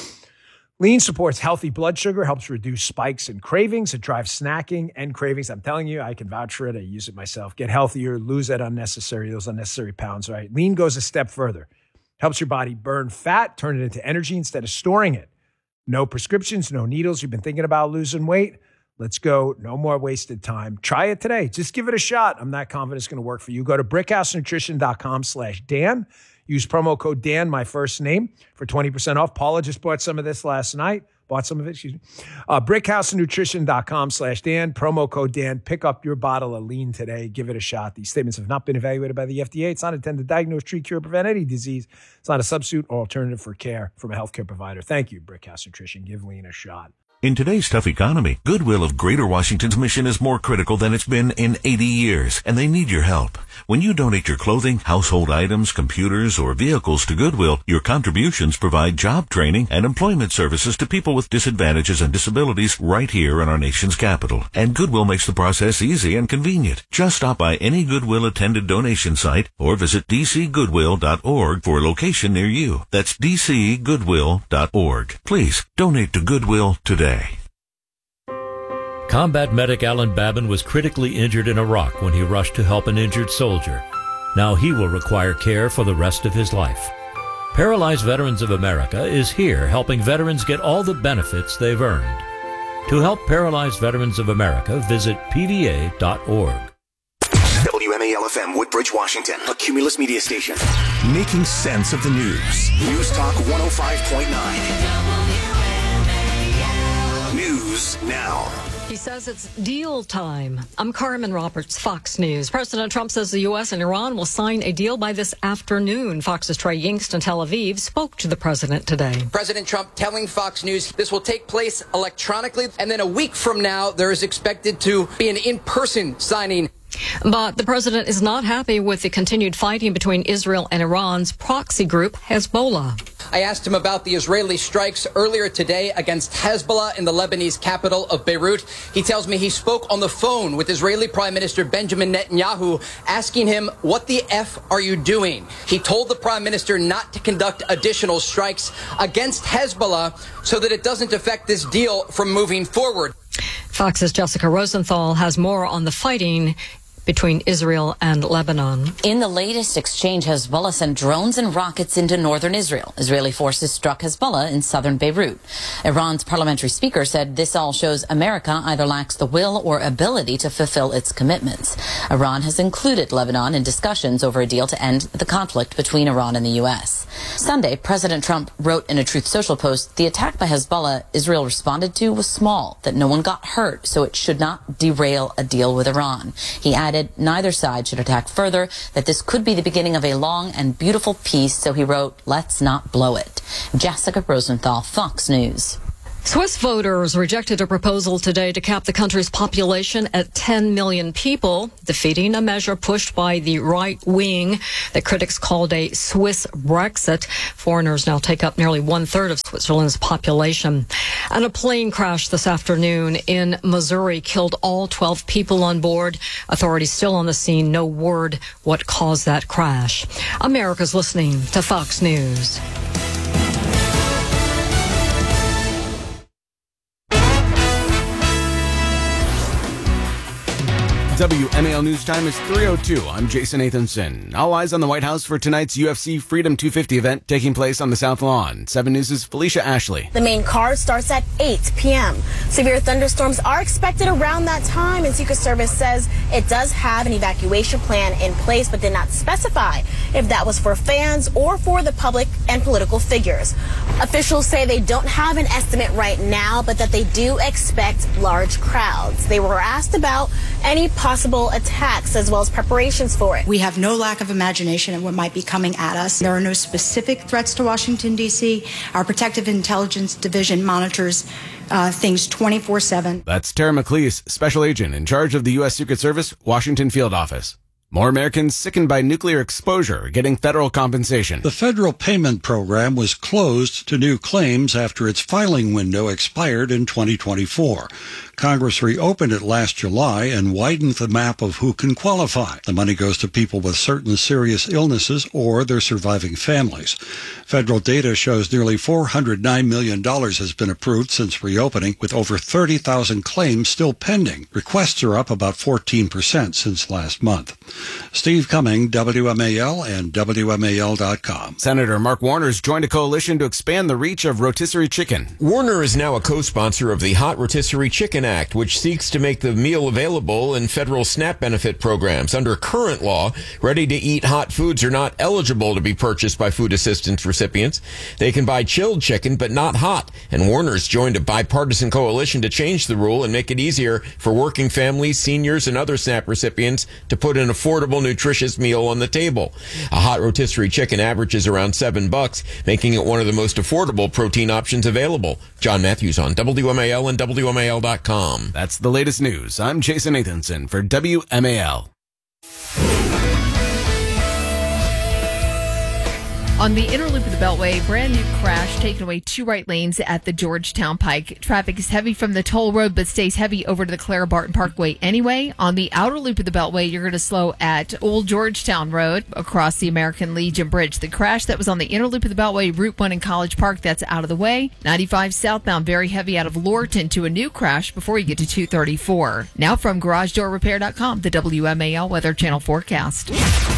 Lean supports healthy blood sugar, helps reduce spikes and cravings. It drives snacking and cravings. I'm telling you, I can vouch for it. I use it myself. Get healthier, lose that unnecessary, those unnecessary pounds, right? Lean goes a step further. Helps your body burn fat, turn it into energy instead of storing it. No prescriptions, no needles. You've been thinking about losing weight? Let's go. No more wasted time. Try it today. Just give it a shot. I'm not confident it's going to work for you. Go to brickhousenutrition.com slash Dan. Use promo code Dan, my first name, for twenty percent off. Paula just bought some of this last night. Bought some of it, excuse me. Uh, brickhousenutrition.com slash Dan. Promo code Dan. Pick up your bottle of lean today. Give it a shot. These statements have not been evaluated by the F D A. It's not intended to diagnose, treat, cure, prevent any disease. It's not a substitute or alternative for care from a healthcare provider. Thank you, Brickhouse Nutrition. Give lean a shot. In today's tough economy, Goodwill of Greater Washington's mission is more critical than it's been in eighty years, and they need your help. When you donate your clothing, household items, computers, or vehicles to Goodwill, your contributions provide job training and employment services to people with disadvantages and disabilities right here in our nation's capital. And Goodwill makes the process easy and convenient. Just stop by any Goodwill-attended donation site or visit d c goodwill dot org for a location near you. That's d c goodwill dot org. Please donate to Goodwill today. Combat medic Alan Babin was critically injured in Iraq when he rushed to help an injured soldier. Now he will require care for the rest of his life. Paralyzed Veterans of America is here helping veterans get all the benefits they've earned. To help Paralyzed Veterans of America, visit p v a dot org. W M A L F M, Woodbridge, Washington, a Cumulus media station. Making sense of the news. News Talk one oh five point nine. News now. He says it's deal time. I'm Carmen Roberts, Fox News. President Trump says the U S and Iran will sign a deal by this afternoon. Fox's Trey Yingst in Tel Aviv spoke to the president today. President Trump telling Fox News this will take place electronically, and then a week from now, there is expected to be an in-person signing. But the president is not happy with the continued fighting between Israel and Iran's proxy group, Hezbollah. I asked him about the Israeli strikes earlier today against Hezbollah in the Lebanese capital of Beirut. He tells me he spoke on the phone with Israeli Prime Minister Benjamin Netanyahu, asking him, what the F are you doing? He told the Prime Minister not to conduct additional strikes against Hezbollah so that it doesn't affect this deal from moving forward. Fox's Jessica Rosenthal has more on the fighting between Israel and Lebanon. In the latest exchange, Hezbollah sent drones and rockets into northern Israel. Israeli forces struck Hezbollah in southern Beirut. Iran's parliamentary speaker said this all shows America either lacks the will or ability to fulfill its commitments. Iran has included Lebanon in discussions over a deal to end the conflict between Iran and the U S. Sunday, President Trump wrote in a Truth Social post, the attack by Hezbollah Israel responded to was small, that no one got hurt, so it should not derail a deal with Iran. He added neither side should attack further, that this could be the beginning of a long and beautiful peace, so he wrote, let's not blow it. Jessica Rosenthal, Fox News. Swiss voters rejected a proposal today to cap the country's population at ten million people, defeating a measure pushed by the right wing that critics called a Swiss Brexit. Foreigners now take up nearly one-third of Switzerland's population. And a plane crash this afternoon in Missouri killed all twelve people on board. Authorities still on the scene. No word what caused that crash. America's listening to Fox News. W M A L News Time is three oh two. I'm Jason Nathanson. All eyes on the White House for tonight's U F C Freedom two fifty event taking place on the South Lawn. seven News' Felicia Ashley. The main card starts at eight p.m. Severe thunderstorms are expected around that time, and Secret Service says it does have an evacuation plan in place, but did not specify if that was for fans or for the public and political figures. Officials say they don't have an estimate right now, but that they do expect large crowds. They were asked about any possible attacks as well as preparations for it. We have no lack of imagination of what might be coming at us. There are no specific threats to Washington, D C. Our Protective Intelligence Division monitors uh, things twenty-four seven. That's Tara McLeese, Special Agent in charge of the U S Secret Service Washington Field Office. More Americans sickened by nuclear exposure are getting federal compensation. The federal payment program was closed to new claims after its filing window expired in twenty twenty-four. Congress reopened it last July and widened the map of who can qualify. The money goes to people with certain serious illnesses or their surviving families. Federal data shows nearly four hundred nine million dollars has been approved since reopening, with over thirty thousand claims still pending. Requests are up about fourteen percent since last month. Steve Cumming, W M A L and W M A L dot com. Senator Mark Warner has joined a coalition to expand the reach of rotisserie chicken. Warner is now a co-sponsor of the Hot Rotisserie Chicken Act, which seeks to make the meal available in federal SNAP benefit programs. Under current law, ready-to-eat hot foods are not eligible to be purchased by food assistance recipients. They can buy chilled chicken, but not hot. And Warner's joined a bipartisan coalition to change the rule and make it easier for working families, seniors, and other SNAP recipients to put an affordable, nutritious meal on the table. A hot rotisserie chicken averages around seven bucks, making it one of the most affordable protein options available. John Matthews on W M A L and W M A L dot com. That's the latest news. I'm Jason Nathanson for W M A L. On the inner loop of the Beltway, brand new crash taking away two right lanes at the Georgetown Pike. Traffic is heavy from the toll road, but stays heavy over to the Clara Barton Parkway anyway. On the outer loop of the Beltway, you're going to slow at Old Georgetown Road across the American Legion Bridge. The crash that was on the inner loop of the Beltway, Route one in College Park, that's out of the way. ninety-five southbound, very heavy out of Lorton to a new crash before you get to two thirty-four. Now from Garage Door Repair dot com, the W M A L Weather Channel forecast.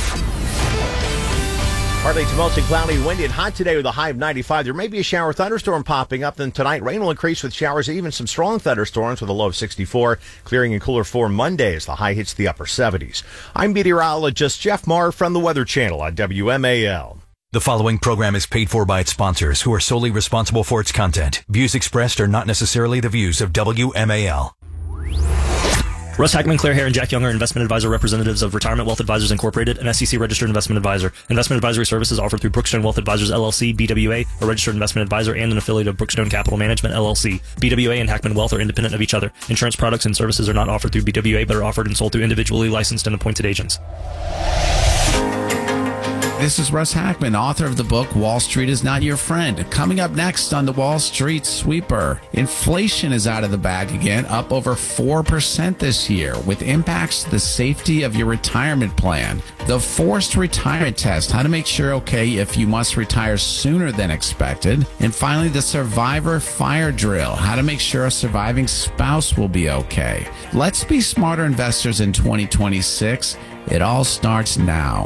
Partly to mostly cloudy, windy, and hot today with a high of ninety-five. There may be a shower thunderstorm popping up. Then tonight, rain will increase with showers, even some strong thunderstorms with a low of sixty-four. Clearing and cooler for Monday as the high hits the upper seventies. I'm meteorologist Jeff Marr from the Weather Channel on W M A L. The following program is paid for by its sponsors, who are solely responsible for its content. Views expressed are not necessarily the views of W M A L. Russ Hackman, Claire Hare, and Jack Younger, investment advisor representatives of Retirement Wealth Advisors Incorporated, an S E C registered investment advisor. Investment advisory services offered through Brookstone Wealth Advisors L L C, B W A, a registered investment advisor and an affiliate of Brookstone Capital Management L L C. B W A and Hackman Wealth are independent of each other. Insurance products and services are not offered through B W A, but are offered and sold through individually licensed and appointed agents. this is Russ Hackman, author of the book Wall Street is Not Your Friend. Coming up next on the Wall Street Sweeper, inflation is out of the bag again, up over four percent this year, with impacts to the safety of your retirement plan. The forced retirement test, how to make sure, okay, if you must retire sooner than expected. And finally, the survivor fire drill, how to make sure a surviving spouse will be okay. Let's be smarter investors in twenty twenty-six. It all starts now.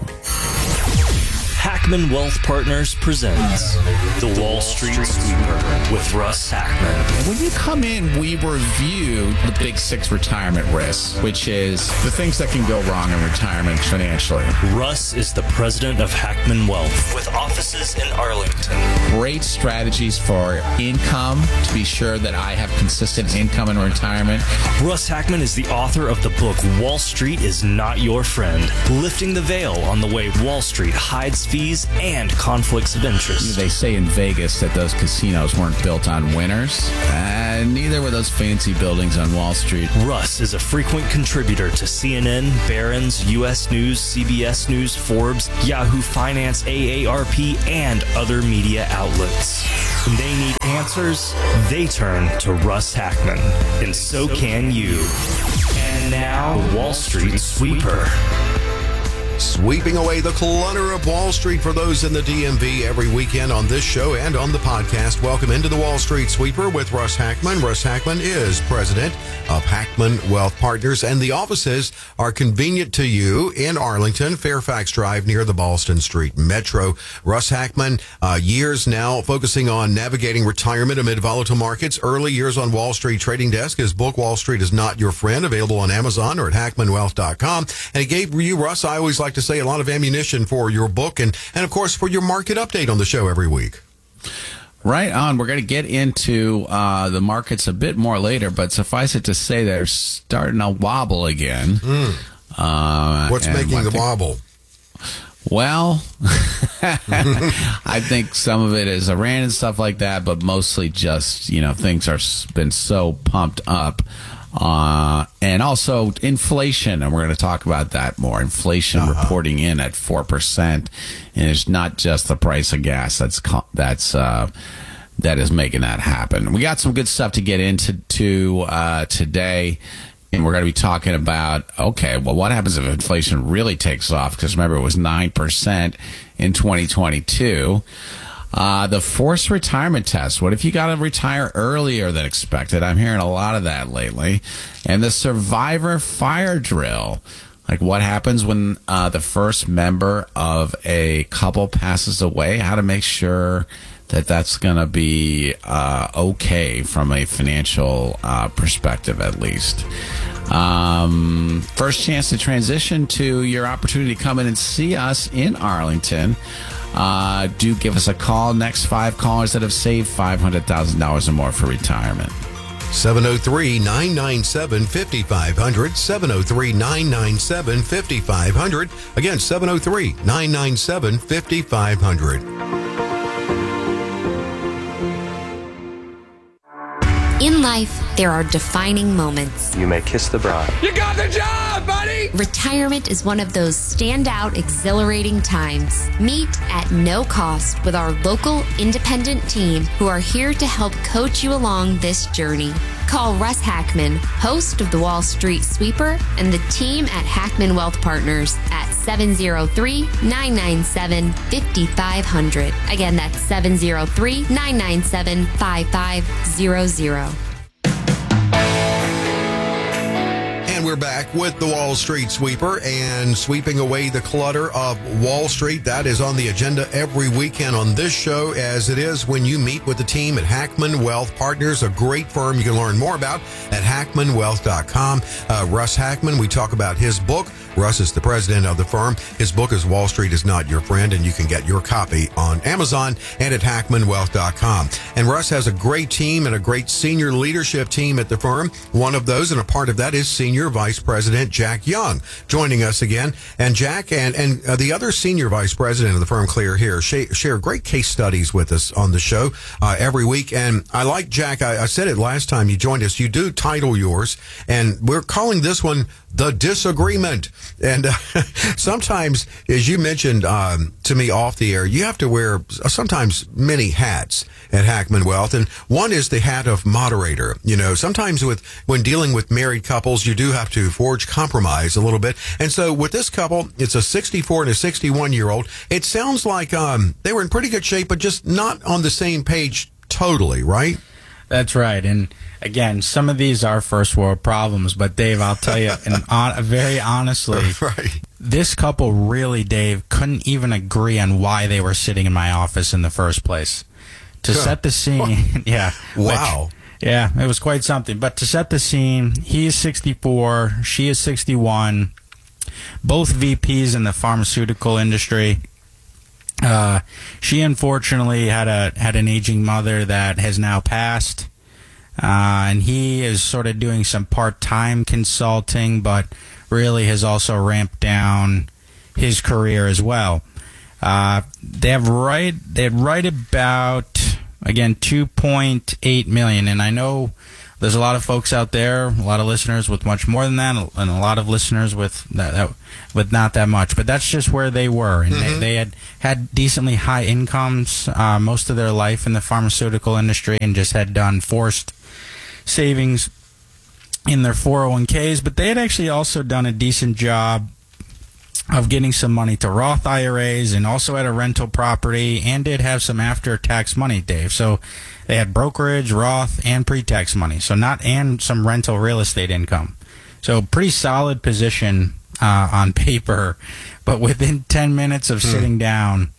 Hackman Wealth Partners presents the Wall Street Sweeper with Russ Hackman. When you come in, we review the big six retirement risks, which is the things that can go wrong in retirement financially. Russ is the president of Hackman Wealth with offices in Arlington. Great strategies for income, to be sure that I have consistent income in retirement. Russ Hackman is the author of the book Wall Street is Not Your Friend, lifting the veil on the way Wall Street hides fees and conflicts of interest. They say in Vegas that those casinos weren't built on winners, and neither were those fancy buildings on Wall Street. Russ is a frequent contributor to C N N, Barron's, U S News, C B S News, Forbes, Yahoo Finance, A A R P, and other media outlets. When they need answers, they turn to Russ Hackman, and so can you. And now, the Wall Street Sweeper. Sweeping away the clutter of Wall Street for those in the D M V every weekend on this show and on the podcast. Welcome into the Wall Street Sweeper with Russ Hackman. Russ Hackman is president of Hackman Wealth Partners, and the offices are convenient to you in Arlington, Fairfax Drive near the Ballston Street Metro. Russ Hackman, uh, years now focusing on navigating retirement amid volatile markets, early years on Wall Street trading desk. His book, Wall Street is Not Your Friend, available on Amazon or at hackman wealth dot com. And he gave you, Russ, I always like to say, a lot of ammunition for your book and, and of course, for your market update on the show every week. Right on. We're going to get into uh, the markets a bit more later, but suffice it to say they're starting to wobble again. Mm. Uh, What's making the wobble? Well, I think some of it is Iran and stuff like that, but mostly just, you know, things are been so pumped up. Uh, and also inflation, and we're going to talk about that more. Inflation uh-huh. reporting in at four percent, and it's not just the price of gas that's that's uh, that is making that happen. We got some good stuff to get into to, uh, today, and we're going to be talking about, okay, well, what happens if inflation really takes off? Because remember, it was nine percent in twenty twenty-two. Uh, the forced retirement test. What if you got to retire earlier than expected? I'm hearing a lot of that lately. And the survivor fire drill. Like what happens when uh, the first member of a couple passes away? How to make sure that that's going to be uh, okay from a financial uh, perspective, at least. Um, first chance to transition to your opportunity to come in and see us in Arlington. Uh, do give us a call. Next five callers that have saved five hundred thousand dollars or more for retirement. seven oh three, nine nine seven, five five zero zero. seven oh three, nine nine seven, five five zero zero. Again, seven oh three, nine nine seven, five five zero zero. In life, there are defining moments. You may kiss the bride. You got the job, buddy! Retirement is one of those standout, exhilarating times. Meet at no cost with our local independent team who are here to help coach you along this journey. Call Russ Hackman, host of the Wall Street Sweeper, and the team at Hackman Wealth Partners at seven oh three, nine nine seven, five five zero zero. Again, that's seven oh three, nine nine seven, five five zero zero. And we're back with the Wall Street Sweeper and sweeping away the clutter of Wall Street. That is on the agenda every weekend on this show, as it is when you meet with the team at Hackman Wealth Partners, a great firm you can learn more about at hackman wealth dot com. Uh, Russ Hackman, we talk about his book. Russ is the president of the firm. His book is Wall Street is Not Your Friend, and you can get your copy on Amazon and at hackman wealth dot com. And Russ has a great team and a great senior leadership team at the firm. One of those, and a part of that, is Senior Vice President Jack Young, joining us again. And Jack and, and uh, the other Senior Vice President of the firm, Clear here, sh- share great case studies with us on the show uh, every week. And I like, Jack, I, I said it last time you joined us, you do title yours, and we're calling this one the disagreement. And uh, sometimes, as you mentioned um, to me off the air, you have to wear sometimes many hats at Hackman Wealth. And one is the hat of moderator. You know, sometimes with when dealing with married couples, you do have to forge compromise a little bit. And so with this couple, it's a sixty-four and a sixty-one year old. It sounds like um, they were in pretty good shape, but just not on the same page totally, right? That's right. And again, some of these are first world problems, but Dave, I'll tell you, and on, very honestly, right. This couple really, Dave, couldn't even agree on why they were sitting in my office in the first place. To huh. set the scene, yeah. Wow. Which, yeah, it was quite something. But to set the scene, he is sixty-four, she is sixty-one, both V Ps in the pharmaceutical industry. Uh, she unfortunately had a had an aging mother that has now passed, uh, and he is sort of doing some part-time consulting, but really has also ramped down his career as well. Uh, they have right they have right about again two point eight million, and I know there's a lot of folks out there, a lot of listeners with much more than that, and a lot of listeners with that, that with not that much. But that's just where they were, and mm-hmm. they, they had had decently high incomes uh, most of their life in the pharmaceutical industry, and just had done forced savings in their four oh one k's. But they had actually also done a decent job of getting some money to Roth I R As, and also had a rental property, and did have some after-tax money, Dave. So they had brokerage, Roth, and pre-tax money. So not and some rental real estate income. So pretty solid position uh, on paper. But within ten minutes of sitting hmm. down,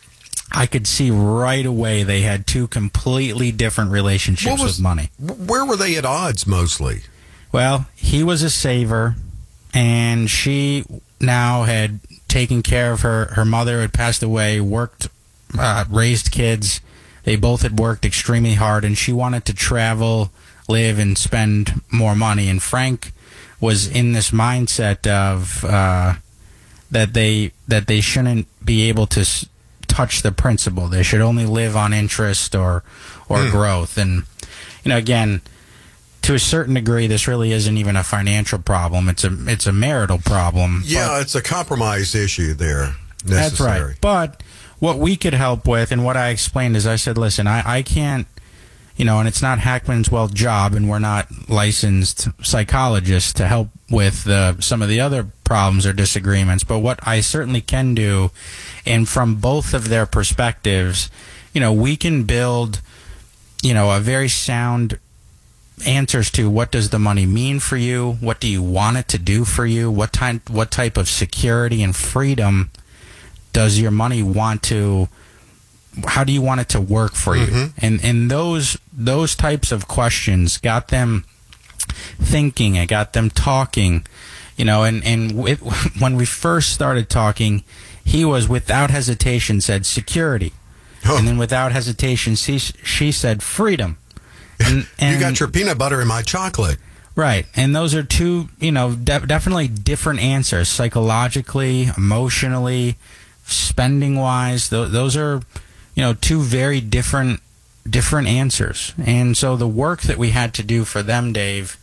I could see right away they had two completely different relationships was, with money. Where were they at odds mostly? Well, he was a saver, and she now had taken care of her, her mother had passed away, worked, uh, raised kids. They both had worked extremely hard, and she wanted to travel, live, and spend more money. And Frank was in this mindset of uh, that they that they shouldn't be able to s- touch the principal. They should only live on interest or or mm. growth. And you know, again, to a certain degree, this really isn't even a financial problem. It's a it's a marital problem. Yeah, it's a compromise issue there. Necessary. That's right. But what we could help with, and what I explained is I said, listen, I, I can't, you know, and it's not Hackman's Wealth job, and we're not licensed psychologists to help with the, some of the other problems or disagreements. But what I certainly can do, and from both of their perspectives, you know, we can build, you know, a very sound answers to what does the money mean for you, what do you want it to do for you, what type what type of security and freedom does your money want to, how do you want it to work for mm-hmm. you? And and those those types of questions got them thinking, it got them talking, you know, and and it, when we first started talking, he was without hesitation said security. Oh. And then without hesitation she, she said freedom. And, and, you got your peanut butter in my chocolate. Right. And those are two, you know, de- definitely different answers, psychologically, emotionally, spending-wise. Th- those are, you know, two very different different answers. And so the work that we had to do for them, Dave,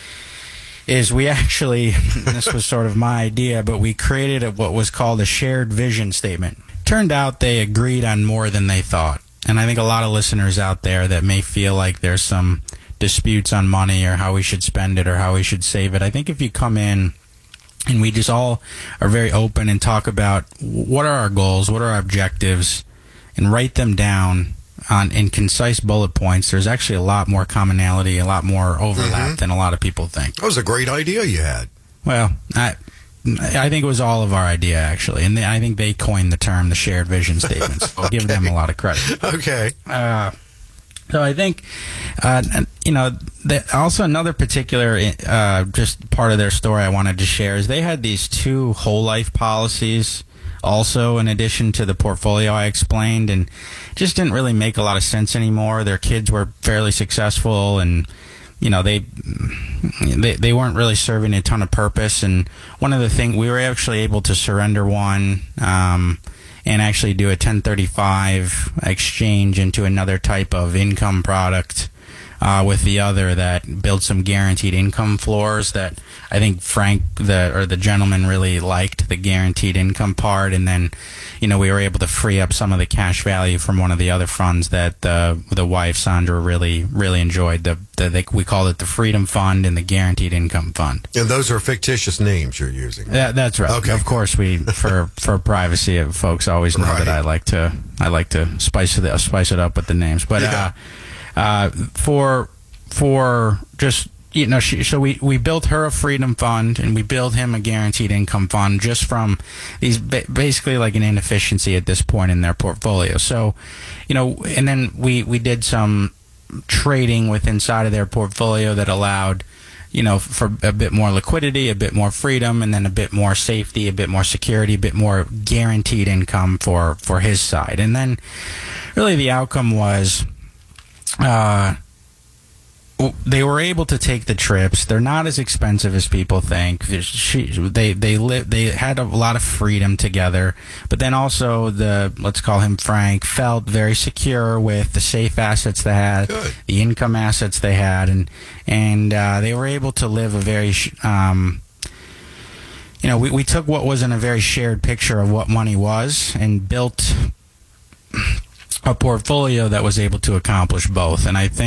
is we actually, this was sort of my idea, but we created a, what was called a shared vision statement. Turned out they agreed on more than they thought. And I think a lot of listeners out there that may feel like there's some disputes on money or how we should spend it or how we should save it. I think if you come in and we just all are very open and talk about what are our goals, what are our objectives, and write them down on in concise bullet points, there's actually a lot more commonality, a lot more overlap mm-hmm. than a lot of people think. That was a great idea you had. Well, I... I think it was all of our idea, actually, and they, I think they coined the term the shared vision statements. So I'll okay. give them a lot of credit. Okay. Uh, so I think, uh, you know, the, also another particular uh, just part of their story I wanted to share is they had these two whole life policies also in addition to the portfolio I explained, and just didn't really make a lot of sense anymore. Their kids were fairly successful, and you know, they, they they weren't really serving a ton of purpose. And one of the things, we were actually able to surrender one um, and actually do a ten thirty-five exchange into another type of income product uh, with the other that built some guaranteed income floors that I think Frank, the or the gentleman, really liked the guaranteed income part, and then, you know, we were able to free up some of the cash value from one of the other funds that the the wife Sandra really really enjoyed. The, the they, we called it the Freedom Fund and the Guaranteed Income Fund. And those are fictitious names you're using. That, that's right. Okay. Of course, we for for privacy, folks always know Right. that I like to I like to spice it spice it up with the names. But Yeah. uh, uh, for for just. You know, she, so we, we built her a freedom fund, and we built him a guaranteed income fund just from these basically like an inefficiency at this point in their portfolio. So, you know, and then we, we did some trading with inside of their portfolio that allowed, you know, for a bit more liquidity, a bit more freedom, and then a bit more safety, a bit more security, a bit more guaranteed income for, for his side. And then really the outcome was, uh, they were able to take the trips. They're not as expensive as people think. She, they they live. They had a lot of freedom together, but then also the let's call him Frank felt very secure with the safe assets they had, Good. the income assets they had, and and uh, they were able to live a very. Um, you know, we we took what wasn't a very shared picture of what money was and built a portfolio that was able to accomplish both. And I think.